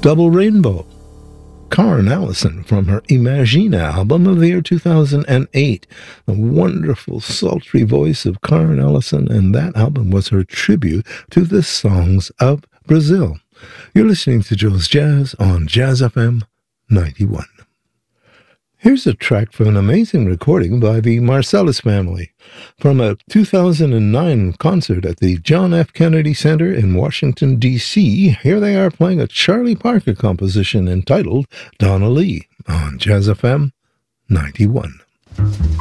Double Rainbow. Karen Allison from her Imagine album of the year 2008. The wonderful, sultry voice of Karen Allison, and that album was her tribute to the songs of Brazil. You're listening to Joe's Jazz on Jazz FM 91. Here's a track from an amazing recording by the Marsalis family from a 2009 concert at the John F. Kennedy Center in Washington, D.C. Here they are playing a Charlie Parker composition entitled Donna Lee on Jazz FM 91.